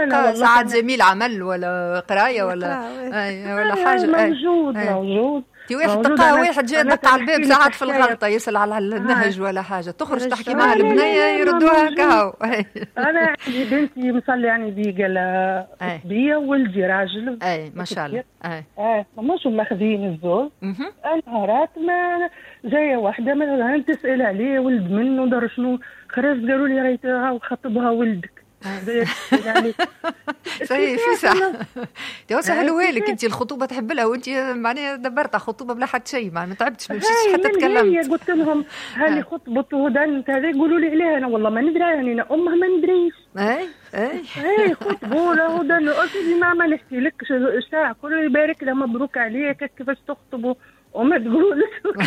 تلقى ساعات زميل عمل ولا قرايه ولا حاجه موجود واحد تلقى واحد جاي دق على الباب ساعات في الغلطه يسال على النهج ولا حاجه، تخرج تحكي مع البنيه يردوها هكا. انا عندي بنتي مصلي يعني بيقال بيا ولدي راجل ما شاء الله مش ماخذين الزوج. نهارات ما جايه واحده مثلا تسال عليه ولد منه دار شنو خرج قالوا لي راهي وخطبها ولدك يعني صحيح في ساعه تو سهلوها لك انت الخطوبه تحب لها وانت معناها دبرتها خطوبه بلا حد شيء ما تعبتش ما مشيتش حتى تكلمت. قلت لهم هذه خطبته هدان هذا يقولوا لي عليها انا والله ما ندري يعني انا امها ما ندريش. اي خطبوا له هدان قلت ما نحكي لك الشارع كله يبارك لها مبروك عليك كيفاش تخطبوا وما تقولوا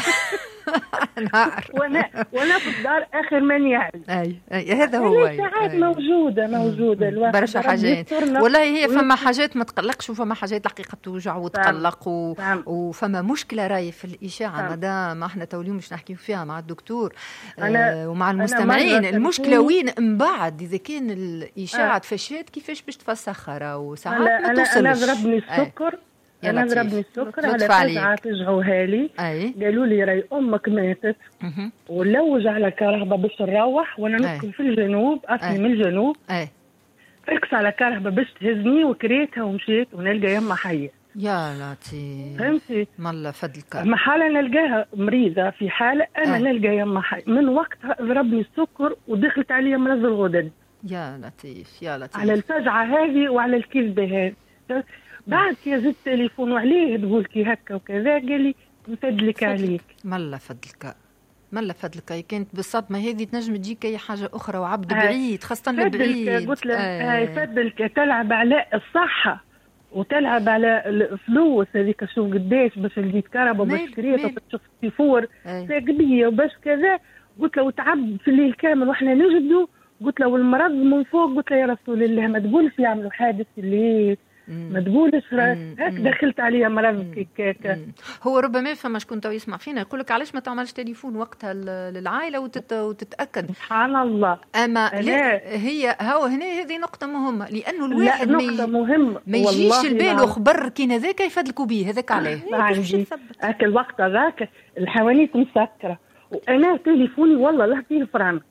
وانا في الدار اخر من يعلم. هذا هو ساعات موجوده برشا حاجات والله هي فما حاجات ما تقلقش وفما حاجات الحقيقه توجع وتقلق وفما مشكله راي في الاشاعه مادام احنا توليو مش نحكيو فيها مع الدكتور ومع المستمعين. المشكله وين من بعد اذا كان الاشاعه تفشات كيفاش باش تفسخها وساعات ما توصلش. انا ضربني السكر أنا ضربني السكر على فجعة تجعوها لي قالوا لي راي أمك ماتت ولوج على كهرباء باش نروح وأنا نسكن في الجنوب أصلي من الجنوب فركس على كهرباء باش تهزني وكريتها ومشيت ونلقى يما حية. يا لطيف فهمتي مالله فضلك محالة نلقاها مريضة في حالة أنا نلقى يما حية من وقتها ضربني السكر ودخلت عليا مرض الغدد. يا لطيف على الفجعة هذه وعلى الكذبة هذه. بعد كي زدت تليفون وعليه تقول كي هكا وكذا قال لي نفدلك عليك. ملا فضلك كانت بالصدمه هذه تنجم تجيك اي حاجه اخرى وعبد بعيد خاصه بعيد. قلت له فدلك تلعب على الصحه وتلعب على الفلوس هذيك شوف قداش باش لقيت كهرباء باش كريت باش تشوف التيفور ساقبيه وباش كذا. قلت له تعب في الليل كامل واحنا نجدوا. قلت له والمرض من فوق. قلت له يا رسول الله ما تقولش يعملوا حادث الليل ما تقولش هيك دخلت عليها مرض كيكا. هو ربما فما شكون تو يسمع فينا يقول لك علاش ما تعملش تليفون وقتها للعائله وتتاكد. سبحان الله. اما هي هنا هذه نقطه مهمه لانه الواحد نقطه مهمه ما يجيش البال خبر كي هذاك يفدلكوا به هذاك عليه. هاك الوقت هذاك الحوانيت مسكره وانا تليفوني والله لا فيه فرانك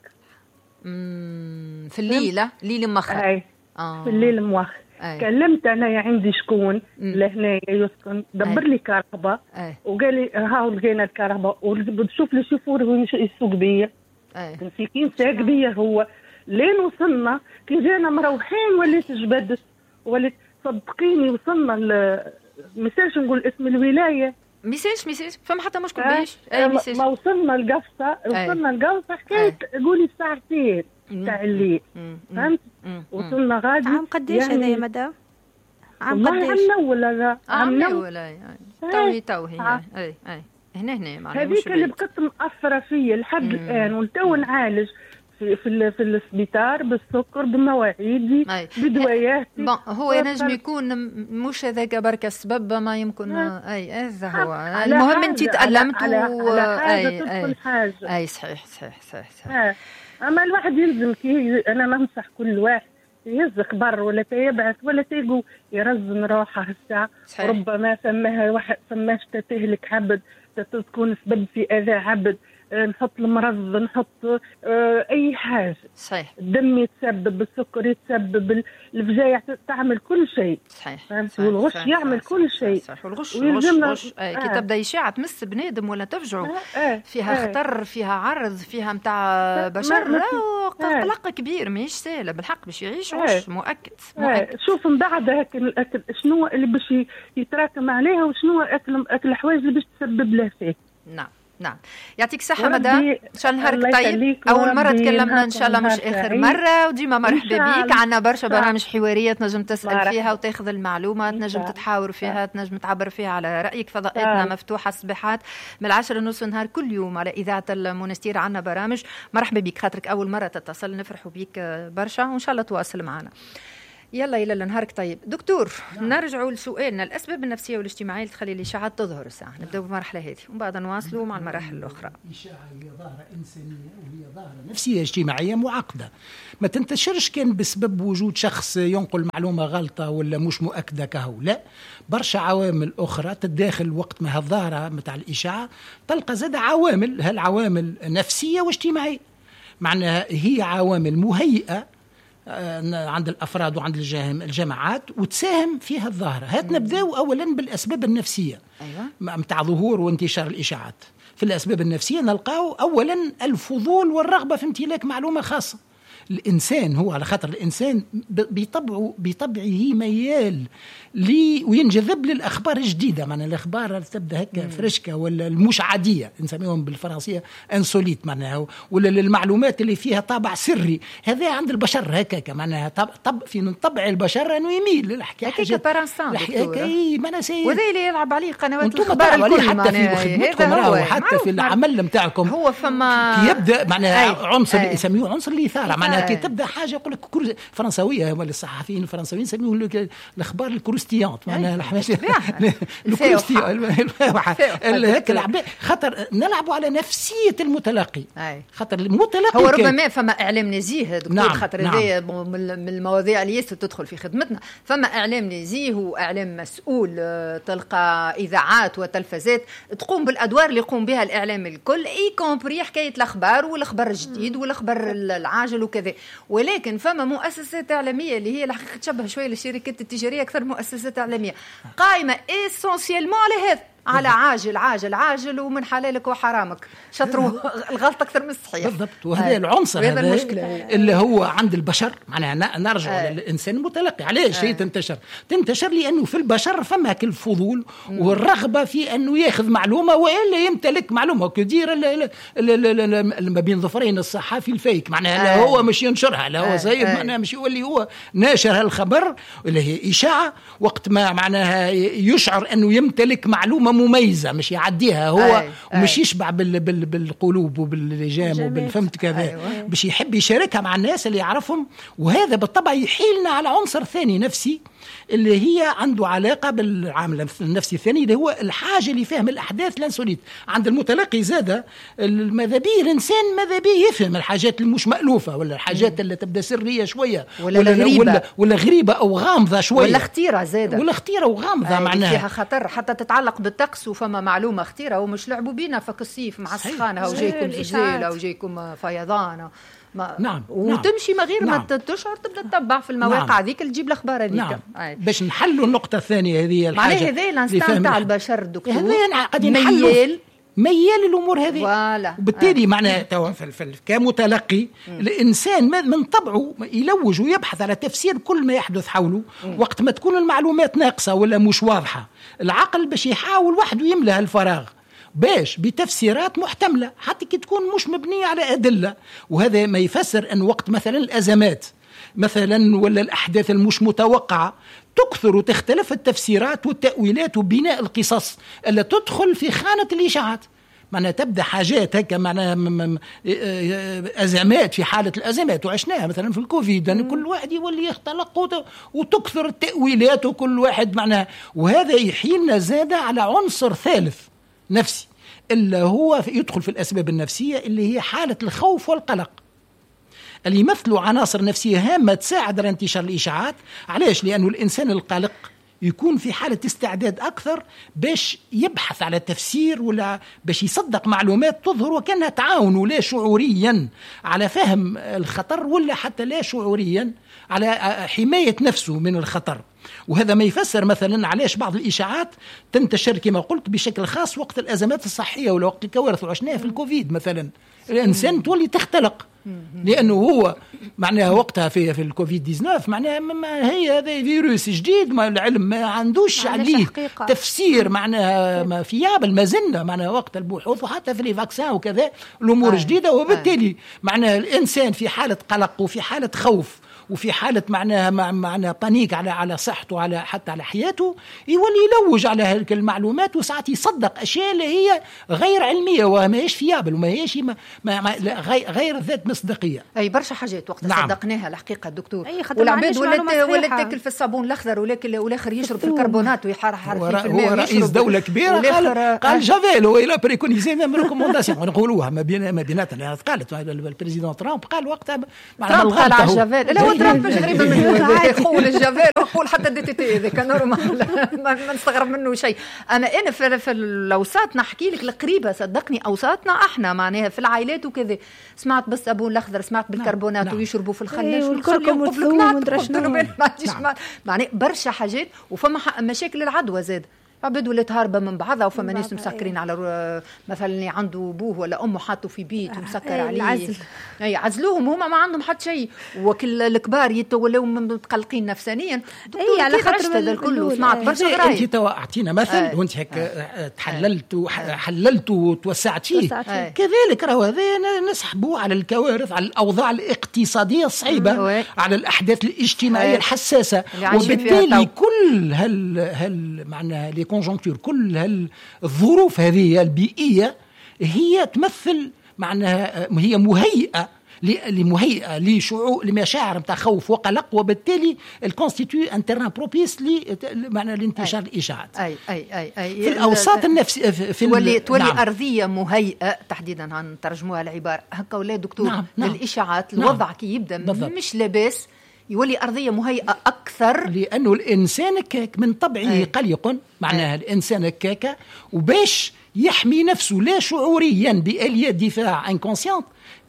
في الليل ليل مؤخر في الليل مؤخر. كلمت انا عندي شكون لهنا يسكن دبر لي كهرباء وقال لي هاو لقينا الكهرباء وبتشوف لي شوفور هو يسوق بيا مسكين ساق بيا هو لين وصلنا كي جينا مروحين وليت جبدت وليت صدقيني وصلنا مساش نقول اسم الولايه ميساج فما حتى مشكل باش ما وصلنا القفصه حكايه قولي ساعتين تاع الليل فهمت. وصلنا غادي عام قديش هذا يا مدام؟ عام قديش؟ عام نول يعني توهي هنا هذيك اللي بقت مأثرة فيا لحد الآن ولتو نعالج في السبيطار بالسكر بمواعيدي بدواياتي. هو ينجم يكون مش هذاك برك السبب ما يمكن هذا هو المهم انت تألمت على حاجة صحيح. اما الواحد يلزم كي انا ننصح كل واحد يزق بر ولا تيبعث ولا تيقو يرزن روحه الساعة. ربما سماش تهلك عبد تكون سبب في اذى عبد نحط المرض نحط اي حاجه صحيح. الدم يتسبب السكر يتسبب الفجايع تعمل كل شيء صحيح. والغش يعمل كل شيء والغش كي تبدا اشاعه تمس بنادم ولا تفجعه فيها خطر فيها عرض فيها متاع بشر قلق كبير ماهيش سهله بالحق باش يعيش غش مؤكد. شوف من بعد هيك الاكل شنو اللي باش يتراكم عليها وشنو اكل الحوايج اللي باش تسبب له فيه. نعم يعطيك الصحة مدام إن شاء الله نهارك طيب. أول مرة تكلمنا إن شاء الله مش آخر مرة وديما مرحبا بيك. عنا برشا برامج حوارية تنجم تسأل فيها وتاخذ المعلومة تنجم تتحاور فيها تنجم تعبر فيها على رأيك. فضاءاتنا مفتوحة الصباحات من 10:30 نهار كل يوم على إذاعة المنستير. عنا برامج مرحبا بيك خاطرك أول مرة تتصل نفرحوا بيك برشا وإن شاء الله تواصل معنا. يلا نهارك طيب دكتور. نرجعوا لسؤالنا، الأسباب النفسية والاجتماعية اللي تخلي الإشاعات تظهر الساعة. نبدأ بالمرحلة هذه ومن بعد نواصلوا مع المراحل الأخرى. الإشاعة هي ظاهرة إنسانية وهي ظاهرة نفسية اجتماعية معقدة، ما تنتشرش كان بسبب وجود شخص ينقل معلومة غلطة ولا مش مؤكدة كهو، لا، برشا عوامل أخرى تتداخل. وقت ما هالظاهرة متاع الإشاعة تلقى زاد عوامل، هالعوامل نفسية واجتماعية، معناها هي عوامل مهيئة عند الأفراد وعند الجماعات وتساهم فيها الظاهرة. هات نبدأ أولا بالأسباب النفسية متاع ظهور وانتشار الإشاعات. في الأسباب النفسية نلقاو أولا الفضول والرغبة في امتلاك معلومة خاصة. الإنسان هو على خاطر الإنسان بطبعه ميال وينجذب للأخبار الجديدة، معناها الأخبار تبدأ هكا فرشكة ولا المش عادية، نسميهم بالفرنسية انسوليت معناها، ولا للمعلومات اللي فيها طابع سري. هذا عند البشر هكاك، معناها في طبع البشر أنه يميل للحكاية هكاك بارانسان وذي اللي يلعب عليه قنوات الأخبار الكل، حتى في خدمتكم وحتى في العمل نتاعكم هو فما يبدأ معناها عنصر يسميه عنصر الإثارة. معناها كي تبدا حاجه يقول لك فرنسويه، ولا الصحفيين الفرنسويين يسميوه الاخبار الكروستيانت، معناها الكروستيانت هكا خاطر نلعبوا على نفسيه المتلقي. خاطر المتلقي هو ربما فما اعلام نزيه دكتور، خاطر هذه من المواضيع اللي تدخل في خدمتنا. فما اعلام نزيه واعلام مسؤول، تلقى اذاعات وتلفزات تقوم بالادوار اللي يقوم بها الاعلام الكل، اي كومبري حكايه الاخبار والاخبار الجديد والاخبار العاجل وكذا. ولكن فما مؤسسات إعلامية اللي هي الحقيقة تشبه شوية للشركات التجارية أكثر مؤسسات إعلامية قائمة إسنسيالمون على هذا، على عاجل عاجل عاجل ومن حلالك وحرامك، شطروا الغلط أكثر من الصحيح. بالضبط. وهذا العنصر هذا اللي هو عند البشر، معناها نرجع للإنسان المتلقي. علاش شيء تنتشر لأنه في البشر فما الفضول والرغبة في أنه يأخذ معلومة وإلا يمتلك معلومة كدير ما بين ظفرين الصحافي الفيك، معناها لا هو مش ينشرها، لا هو زي معناها مش يولي هو ناشر هالخبر اللي هي إشاعة، وقت ما معناها يشعر أنه يمتلك معلومة مميزة مش يعديها هو ومش يشبع بالقلوب وباللجام وبالفهمت كذا، باش يحب يشاركها مع الناس اللي يعرفهم. وهذا بالطبع يحيلنا على عنصر ثاني نفسي اللي هي عنده علاقة بالعامل النفسي الثاني اللي هو الحاجة لفهم الأحداث الانسوليت عند المتلقي. زادة ماذا بيه الإنسان ماذا بيه يفهم الحاجات المش مألوفة ولا الحاجات اللي تبدأ سرية شوية ولا غريبة أو غامضة شوية ولا خطيرة زادة ولا خطيرة وغامضة، معناها فيها خطر حتى تتعلق بالطقس وفما معلومة خطيرة ومش لعبوا بينا فك الصيف مع السخانة وجايكم زلزال أو جايكم فيضان نعم. وتمشي ما غير ما تشعر تبدا تتبع في المواقع هذيك اللي تجيب الاخبار هذيك. باش نحلوا النقطه الثانيه هذه الحاجه معناها هذه الانستان تاع البشر دكتور قاعد ميال الامور هذه. وبالتالي معناها كمتلقي الانسان من طبعه يلوج ويبحث على تفسير كل ما يحدث حوله. وقت ما تكون المعلومات ناقصه ولا مش واضحه، العقل باش يحاول وحده يملى الفراغ باش بتفسيرات محتملة حتى كي تكون مش مبنية على أدلة. وهذا ما يفسر أن وقت مثلا الأزمات مثلا ولا الأحداث المش متوقعة تكثر وتختلف التفسيرات والتأويلات وبناء القصص اللي تدخل في خانة الإشاعات. معناها تبدأ حاجات هكا معناها أزمات في حالة الأزمات وعشناها مثلا في الكوفيد، يعني كل واحد يولي يختلق وتكثر التأويلات وكل واحد معناها. وهذا يحيلنا زادة على عنصر ثالث نفسي اللي هو يدخل في الأسباب النفسية اللي هي حالة الخوف والقلق، اللي يمثلوا عناصر نفسية هامة تساعد على انتشار الإشاعات. علاش؟ لأنه الإنسان القلق يكون في حالة استعداد أكثر باش يبحث على تفسير ولا باش يصدق معلومات تظهر وكأنها تعاون لا شعوريا على فهم الخطر ولا حتى لا شعوريا على حماية نفسه من الخطر. وهذا ما يفسر مثلا علاش بعض الإشاعات تنتشر كما قلت بشكل خاص وقت الأزمات الصحية ولا وقت الكوارث وعشناها في الكوفيد مثلا. الإنسان تولي تختلق لأنه هو معناها وقتها في الكوفيد 19 معناها هي هذا فيروس جديد، ما العلم ما عندوش عليه تفسير معناها ما فيابل، ما زلنا معناها وقت البحوث وحتى في الفاكسان وكذا الأمور جديدة. وبالتالي معناها الإنسان في حالة قلق وفي حالة خوف وفي حالة معناها بانيك على صحته، على حتى على حياته، يولي يلوج على هذه المعلومات، وساعات يصدق أشياء اللي هي غير علمية وما هيش فيابل وما هيش غير ذات مصداقية. أي برشا حاجات وقت صدقناها الحقيقة الدكتور. والعباد ولات تاكل في الصابون الأخضر والآخر يشرب في الكربونات ويحرحر في الماء. هو رئيس دولة كبيرة قال جافيل وإلى بريكونيزي من ريكومونداسيون نقولوها ما بيناتنا. قالت البريزيدون ترامب قال وقتها ترامب قال على جافيل. لا هو ترامب مش غريبة منه يقول الجافيل ويقول حتى دي تي تي ذاك نورمال ما نستغرب منه شيء. أنا في الأوساط نحكي لك القريبة صدقني أوساطنا إحنا معناها في العائلات وكذا سمعت بالصابون الأخضر سمعت بالكربونات ويشربوا في الخلاش والكركم والثوم معناها برشا حاجات. وفما مشاكل العدوى زاد عبد ولات هاربه من بعضها. وفما ناس مسكرين على مثلا اللي عنده ابوه ولا امه حاطه في بيت ومسكر عليه العزل. اي عزلوهم هما ما عندهم حتى شيء. وكل الكبار يتولوا متقلقين نفسيا. اي على خاطر هذا الكل سمعت برشا قرايه. انت اعطينا مثل وانت هيك حللت وتوسعت فيه. كذلك راهو هذا نسحبوا على الكوارث، على الاوضاع الاقتصاديه الصعيبه، على الاحداث الاجتماعيه الحساسه. وبالتالي كل معناها كونجونكتور، كل الظروف هذه البيئية هي تمثل معناها هي مهيئة لشعور لمشاعر نتاع خوف وقلق، وبالتالي الكونستيتيو ان تيران بروبيس معناها لانتشار الإشاعات. أي في الأوساط النفسية تولي أرضية مهيئة تحديدا هنترجموها العبارة هكا ولا دكتور. الإشاعات الوضع كي يبدأ مش لاباس يولي أرضية مهيئة أكثر، لأنه الإنسان كاك من طبعه قلق. معناها الإنسان كاكا وباش يحمي نفسه لا شعوريا بآليات دفاع انكونسيونت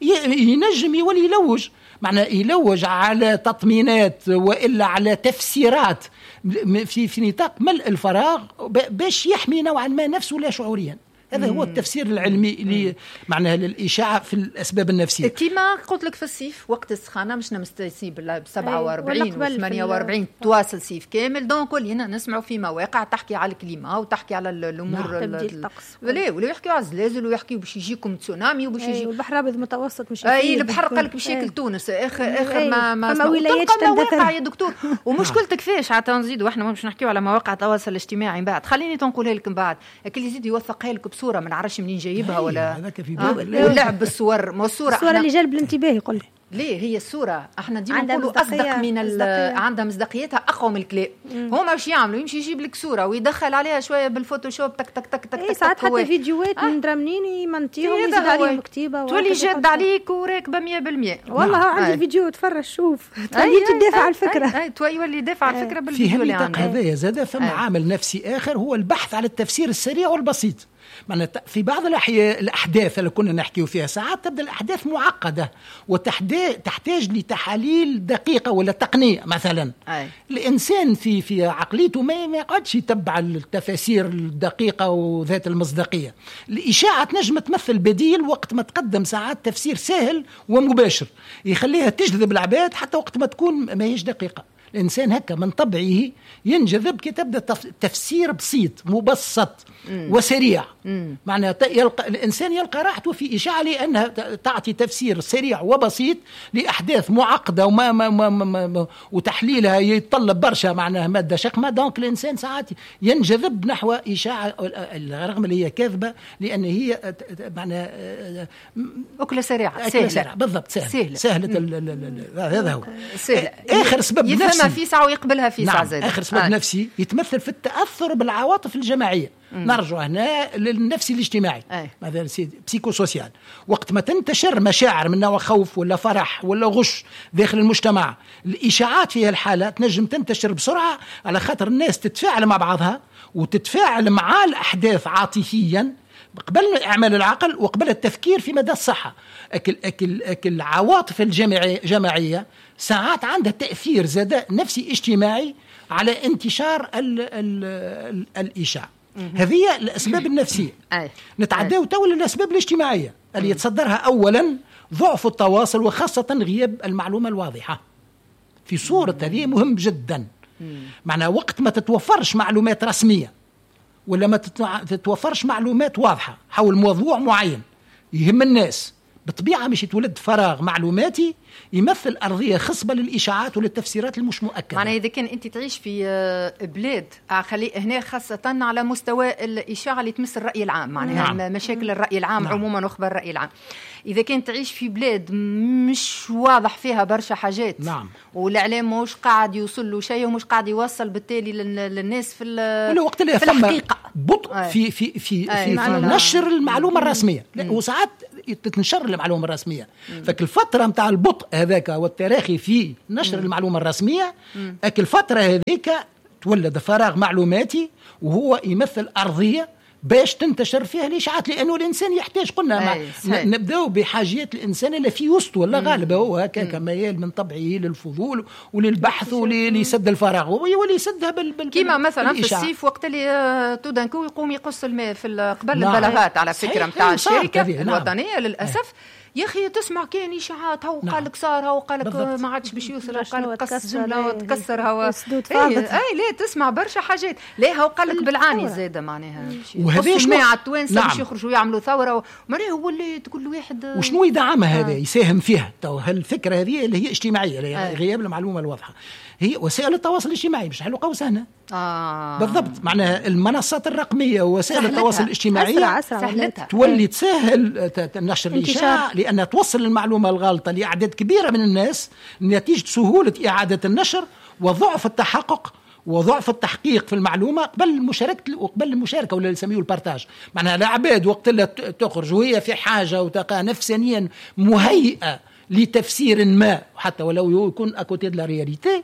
ينجم يولي يلوج. معناها يلوج على تطمينات وإلا على تفسيرات في نطاق ملء الفراغ باش يحمي نوعا ما نفسه لا شعوريا. هذا هو التفسير العلمي معناها للإشاعة في الأسباب النفسية. كما قلت لك في الصيف وقت السخانة مش نمستيسي ب 47 و 48 تواصل صيف كامل. دونك ولينا نسمعوا في مواقع تحكي على الكليما وتحكي على الأمور الطقس ولا يحكوا على الزلازل ويحكوا باش يجيكم تسونامي وباش يجي والبحر الأبيض المتوسط مش البحر قال لك باش ياكل تونس آخر ما ولايات مواقع يا دكتور. ومشكلتك فيش حتى نزيدوا احنا مش نحكيوا على مواقع التواصل الاجتماعي من بعد. خليني تنقولها لكم بعد اللي يزيد يوثقها لك صورة ما نعرفش منين جايبها ولا ولعب بالصور. ما الصورة اللي جلب الانتباه يقول ليه هي الصورة احنا ديما نقولوا أصدق من عندها مصداقيتها أقوى من الكلام. هما واش يعملوا يمشي يجيب لك صورة ويدخل عليها شوية بالفوتوشوب تك تك تك تك ساعات حتى فيديوهات من درامنين يمنتيهم يزيد عليهم كتيبة تولي جاد عليك وراكبة 100%. والله عندي فيديو تفرج شوف تولي تدافع على الفكرة. تولي يدافع على الفكرة بالفيديو اللي عندك. في هذايا زاد ثم عامل نفسي آخر هو البحث على التفسير السريع والبسيط. في بعض الأحداث اللي كنا نحكيه فيها ساعات تبدأ الأحداث معقدة وتحتاج لتحاليل دقيقة ولا تقنية مثلا. الإنسان في عقليته ما يقعدش يتبع التفاسير الدقيقة وذات المصداقية. الإشاعة تنجم تمثل بديل وقت ما تقدم ساعات تفسير سهل ومباشر يخليها تجذب العباد حتى وقت ما تكون ما هيش دقيقة. الإنسان هكا من طبعه ينجذب كي تبدأ تفسير بسيط مبسط وسريع. معناه الإنسان يلقى راحته في إشاعة لأنها تعطي تفسير سريع وبسيط لأحداث معقدة وتحليلها يتطلب برشا معناها مادة شقمة. دونك الإنسان ساعات ينجذب نحو إشاعة رغم اللي هي كاذبة لأن هي معناها أكلة سريعة سهلة. بالضبط سهلة. هذا هو آخر سبب نفسي في ساعة ويقبلها في ساعة زادة. آخر سبب نفسي يتمثل في التأثر بالعواطف الجماعية. نرجع هنا للنفسي الاجتماعي هذا بسيكو سوسيال. وقت ما تنتشر مشاعر من نوع خوف ولا فرح ولا غش داخل المجتمع الإشاعات في هالحالة تنجم تنتشر بسرعة على خاطر الناس تتفاعل مع بعضها وتتفاعل مع الأحداث عاطفيا قبل إعمال العقل وقبل التفكير في مدى الصحة. العواطف الجماعية ساعات عندها تأثير زاد نفسي اجتماعي على انتشار الإشاعة. هذه الأسباب النفسية. نتعداو تو للأسباب الاجتماعية اللي يتصدرها أولا ضعف التواصل وخاصة غياب المعلومة الواضحة في صورة هذه مهم جدا. معنى وقت ما تتوفرش معلومات رسمية ولا ما تتوفرش معلومات واضحة حول موضوع معين يهم الناس بالطبيعة مش يتولد فراغ معلوماتي يمثل أرضية خصبة للإشاعات وللتفسيرات المش مؤكدة. معناها إذا كان أنت تعيش في بلاد خلي هنا خاصة على مستوى الإشاعة اللي تمس الرأي العام، معناها مشاكل الرأي العام عموما وأخبار الرأي العام، إذا كان تعيش في بلاد مش واضح فيها برشا حاجات والإعلام مش قاعد يوصل له شيء ومش قاعد يوصل بالتالي للناس في الحقيقة بطء في نشر المعلومة الرسمية، وساعات تنشر المعلومة الرسمية. فكل فترة متاع البطء هذاك والتراخي في نشر المعلومة الرسمية، كل فترة هذيك تولد فراغ معلوماتي وهو يمثل أرضية باش تنتشر فيها الإشاعات، لأنه الإنسان يحتاج، قلنا نبدأ بحاجيات الإنسان اللي في وسط ولا غالبا هو هكاك ميال من طبعه للفضول وللبحث وليسد الفراغ ويولي يسدها كيما مثلا في الصيف وقت اللي تودنكو يقوم يقص الماء في قبل البلاغات على فكرة متاع الشركة الوطنية للأسف. يا أخي تسمع كان إشاعات هو قال لك صار هو قال لك ما عادش باش يوصل قال لك قص جملة وتكسر هو أي لا تسمع برشا حاجات لا هو قال لك بالعاني زاده معناها وهذا شنو على التوانسة باش يخرجوا يعملوا ثورة معناها هو اللي تقول له واحد وشنو يدعمها هذا يساهم فيها تو هالفكرة هذه اللي هي اجتماعية غياب المعلومة الواضحة هي وسائل التواصل الاجتماعي مش حلو قوسنا بالضبط معناها المنصات الرقمية ووسائل التواصل الاجتماعية تولي تسهل نشر الإشاعة لأنها توصل المعلومة الغلطة لأعداد كبيرة من الناس نتيجة سهولة إعادة النشر وضعف التحقق وضعف التحقيق في المعلومة قبل المشاركة ولا يسميه البارتاج. معناها العباد وقت اللي تخرج وهي في حاجة وتلقى نفسانيا مهيئة لتفسير ما حتى ولو يكون أكوتي دو لا رياليتي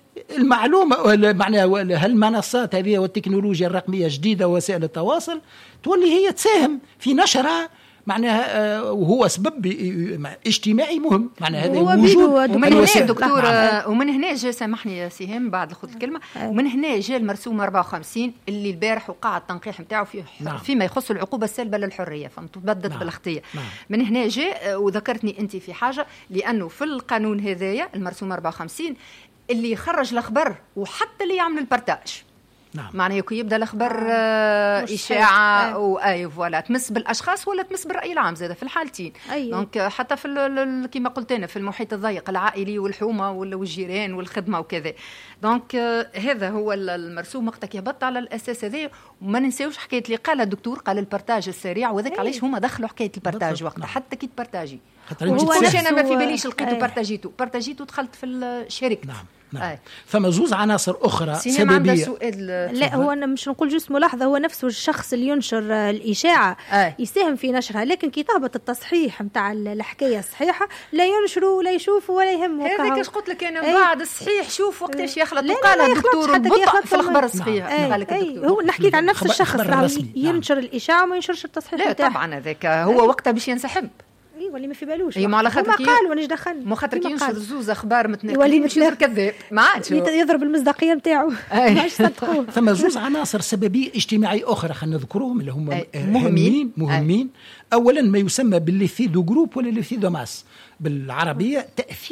المعلومة معناها هالمنصات هذه والتكنولوجيا الرقمية جديدة ووسائل التواصل تولي هي تساهم في نشرها معناها وهو سبب اجتماعي مهم معناها هذا وجود ومن هنا دكتور ومن هنا جاء سامحني سيهم بعد خذ الكلمة ومن هنا جاء المرسوم 54 اللي البارح وقع التنقيح نتاعو فيما يخص العقوبة السلبة للحرية فمتبدد بالاخطية من هنا جاء وذكرتني أنت في حاجة لأنه في القانون هذايا المرسوم 54 اللي يخرج الأخبار وحتى اللي يعمل البارتاج معناه يكون يبدا الأخبار إشاعة وأي فوالا تمس بالأشخاص ولا تمس بالرأي العام زادة في الحالتين دونك حتى في كما قلت أنا في المحيط الضيق العائلي والحومة والجيران والخدمة وكذا دونك هذا هو المرسوم وقتك يهبط على الأساس هذا وما ننساوش حكاية اللي قال الدكتور قال البارتاج السريع وذاك علاش هما دخلوا حكاية البارتاج وقتها حتى كي تبارتاجي هو أنا ما في باليش لقيته بارتاجيتو دخلت في الشركة نعم. فما زوز عناصر أخرى سببية لا هو أنا مش نقول جست ملاحظة هو نفسه الشخص اللي ينشر الإشاعة يساهم في نشرها لكن كتابة التصحيح متاع الحكاية الصحيحة لا ينشروا ولا يشوفوا ولا يهموا هذا كاش قلت لك أنا بعد الصحيح شوف وقتاش يخلط وقال الدكتور بطء في الخبر الصحيح هو نحكي عن نفس الشخص ينشر الإشاعة وما ينشرش التصحيح لا طبعا هذاك هو وقتها باش ينسحب واللي ما في بالوش ما على خاطر قال ونيش دخل مو خاطر كي ينشر زوز اخبار متناقضين يصير كذاب ما عادش يضرب المصداقيه نتاعو ماش صدقوه ثم زوز عناصر سببيه اجتماعيه اخرى خلينا نذكرهم اللي هم مهمين اولا ما يسمى بالليفي دو جروب ولا ليفي دو ماس بالعربيه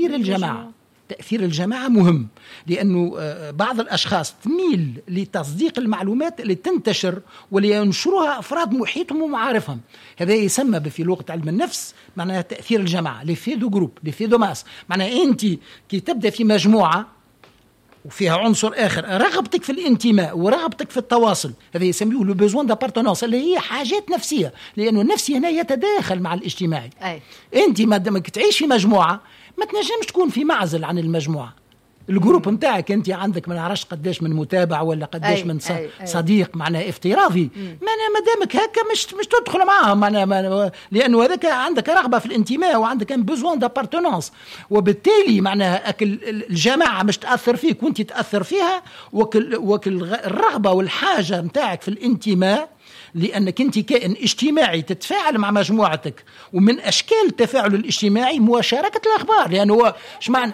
تأثير الجماعة مهم لأنه بعض الأشخاص تميل لتصديق المعلومات اللي تنتشر واللي ينشرها أفراد محيطهم ومعارفهم هذا يسمى في لغة علم النفس معناها تأثير الجماعة ليفي دو جروب ليفي دو ماس معناها أنت كي تبدأ في مجموعة وفيها عنصر آخر رغبتك في الانتماء ورغبتك في التواصل هذا يسميه لو بيزوان دابارتونونس اللي هي حاجات نفسية لأنه النفسي هنا يتداخل مع الاجتماعي أنت ما دامك تعيش في مجموعة ما تنجمش تكون في معزل عن المجموعة الجروب متاعك انت عندك ما نعرفش قداش من متابع ولا قداش من صديق معناه افتراضي ما دامك هكا مش تدخل معاهم لانه هذاك عندك رغبه في الانتماء وعندك ان بوزوان دابارتونونس وبالتالي معناها الجماعه مش تاثر فيك وانت تاثر فيها وكل الرغبه والحاجه متاعك في الانتماء لأنك أنت كائن اجتماعي تتفاعل مع مجموعتك ومن أشكال التفاعل الاجتماعي مشاركة الأخبار لأنه هو معنى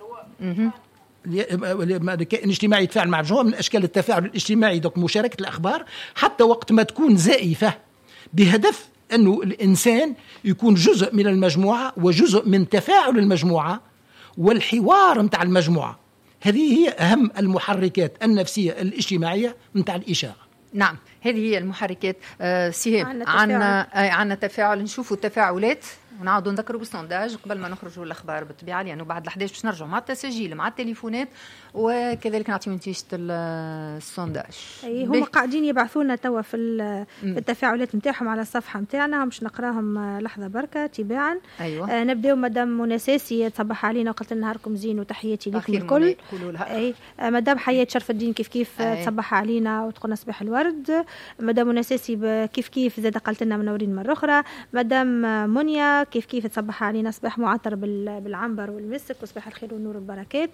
كائن اجتماعي يتفاعل مع مجموعة من أشكال التفاعل الاجتماعي دوك مشاركة الأخبار حتى وقت ما تكون زائفة بهدف أنه الإنسان يكون جزء من المجموعة وجزء من تفاعل المجموعة والحوار متاع المجموعة هذه هي أهم المحركات النفسية الاجتماعية متاع الإشاعة نعم هذه هي المحركات سهام عنا تفاعل نشوفوا التفاعلات ونعاودوا نذكروا بالسونداج قبل ما نخرجوا الاخبار بالطبيعه، لانه بعد ال11 باش نرجعوا مع التسجيل مع التليفونات، وكذلك نعطيو نتيجه السونداج. اي هم قاعدين يبعثوا لنا توا في التفاعلات نتاعهم على الصفحه نتاعنا، باش نقراهم لحظه بركه تباعا. ايوه نبداو مدام منى ساسي تصبح علينا وقلت نهاركم زين وتحياتي لكم الكل. اي مدام حياة شرف الدين كيف تصبح علينا وتقولنا صباح الورد. مدام منى ساسي كيف زاد قالت لنا منورين مره اخرى. مدام منيا كيف تصبح علينا صباح معطر بالعنبر والمسك وصباح الخير والنور والبركات.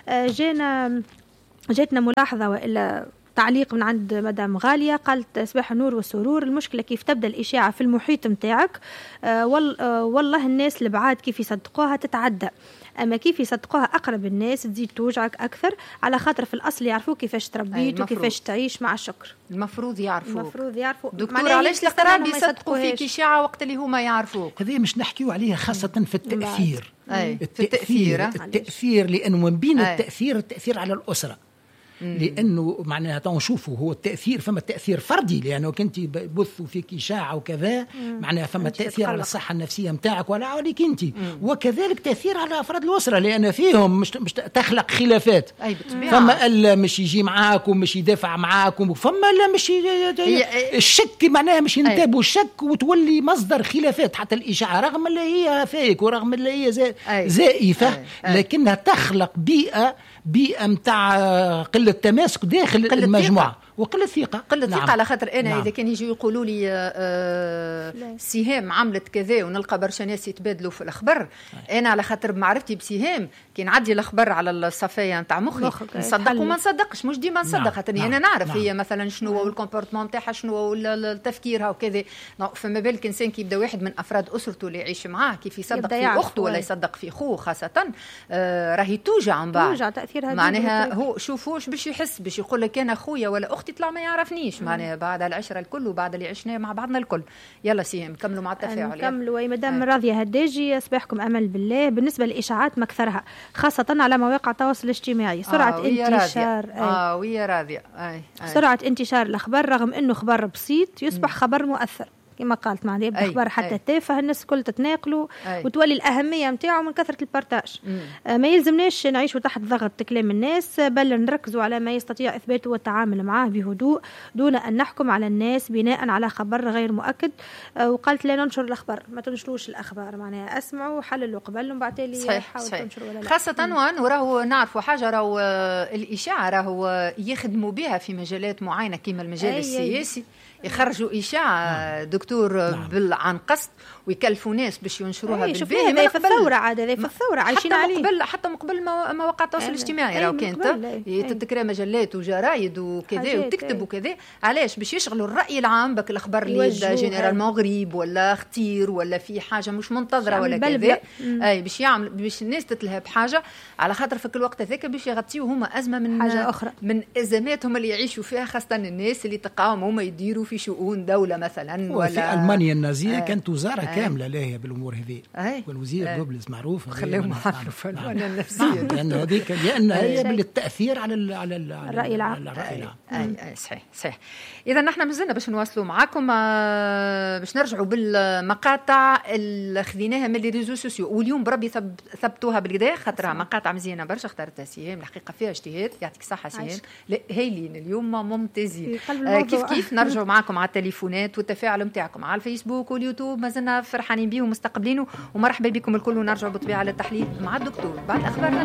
جاتنا ملاحظه والا تعليق من عند مدام غالية، قالت صباح النور والسرور، المشكلة كيف تبدأ الإشاعة في المحيط متاعك، والله الناس البعاد كيف يصدقوها تتعدى، أما كيف يصدقوها أقرب الناس تزيد توجعك أكثر، على خاطر في الأصل يعرفوا كيفاش تربيت وكيفاش تعيش مع الشكر. المفروض يعرفوا دكتور علاش الأقرب يصدقوا فيك إشاعة وقت اللي هما يعرفوك؟ هذه مش نحكيو عليها خاصة في التأثير. التأثير لأنه من بين التأثير على الأسرة، لأنه معناها نشوفوا هو التأثير، فما التأثير فردي لأنه كنت بثوا فيك إشاعة وكذا، معناها فما التأثير على الصحة النفسية متاعك ولا عليك أنت، وكذلك تأثير على أفراد الأسرة لأن فيهم مش تخلق خلافات. فما ألا مش يجي معاك ومش يدافع معاك، فما ألا مش الشك معناها مش ينتابوا الشك وتولي مصدر خلافات. حتى الإشاعة رغم اللي هي فيك ورغم اللي هي زائفة لكنها تخلق بيئة متاع قلة تماسك داخل المجموعة وقلة الثقة. ثقة على خاطر أنا إذا كان يجي يقولوا لي سهام عملت كذا ونلقى برشا ناس يتبادلوا في الأخبار، أنا على خاطر بمعرفتي بسهام كي نعدي الأخبار على الصفايا نتاع مخي نصدق وما نصدقش، مش ديما نصدق خاطرني أنا نعرف هي مثلا شنو هو الكومبورتمون نتاعها، شنو هو تفكيرها وكذا. فما بالك إنسان كي يبدا واحد من أفراد أسرته اللي يعيش معاه كيف يصدق في أخته ولا يصدق في أخوه خاصة، راهي توجع من بعد معناها. هو شوفوش باش يحس باش يقول لك أنا أخويا ولا أختي طلع ما يعرفنيش معناها بعد العشرة الكل وبعد اللي عشناه مع بعضنا الكل. يلا سيهم كملوا مع التفاعل. كملوا يا مدام راضية هداجي صباحكم أمل بالله. بالنسبة للإشاعات مكثرها خاصة على مواقع التواصل الاجتماعي، سرعة انتشار ويا راضية سرعة انتشار الأخبار رغم أنه خبر بسيط يصبح خبر مؤثر كما قالت معنا، يبدا اخبار حتى تافه الناس الكل تتناقلوا وتولي الاهميه نتاعو من كثره البارتاج. ما يلزمناش نعيشوا تحت ضغط كلام الناس، بل نركزوا على ما يستطيع اثباته والتعامل معه بهدوء دون ان نحكم على الناس بناء على خبر غير مؤكد. وقالت لا ننشر الاخبار، ما تنشروش الاخبار، معناها اسمعوا وحللوا قبل ومن بعد اللي حاولوا تنشروا ولا لا. خاصه وراهو نعرفوا حاجه، راهو الاشاعه راهو يخدموا بها في مجالات معينه كما المجال السياسي، يخرجوا إشاعة دكتور عن قصد ويكلفوا ناس باش ينشروها بالباهي. هذا في الثورة عاد، هذا في الثورة عايشين عليه حتى قبل مواقع التواصل الاجتماعي راهو كانت تتكرى مجلات وجرايد وكذا وتكتب وكذا. علاش؟ باش يشغلوا الرأي العام بك الأخبار اللي جينيرالمون غريب ولا خطير ولا في حاجة مش منتظرة ولا كذا. باش يعمل باش الناس تتلهى بحاجة على خاطر في كل وقت هذاك باش يغطيوا هما أزمة من حاجة أخرى من أزماتهم اللي يعيشوا فيها، خاصة الناس اللي تلقاهم هما يديروا في شؤون دولة مثلا. ولا في ألمانيا النازية كانت وزارة كاملة لاهية بالأمور هذه، والوزير جوبلز معروف خليهم معروف ألمانيا النفسية لأن هي بالتأثير على الرأي العام. صحيح. إذا نحن مازلنا باش نواصلوا معكم، باش نرجعوا بالمقاطع اللي خذيناها من الريزو سوسيو، واليوم بربي ثبتوها بالكدا خاطرها مقاطع مزيانة برشا اختارتها سيام الحقيقة فيها اجتهاد. يعطيك الصحة سيام، هايلين اليوم ممتازين. كيف نرجعوا معكم على التليفونات والتفاعل متاعكم على الفيسبوك واليوتيوب، مازلنا فرحانين بيه ومستقبلينه، ومرحبا بكم الكل. ونرجعوا بالطبيعة للتحليل مع الدكتور بعد أخبارنا.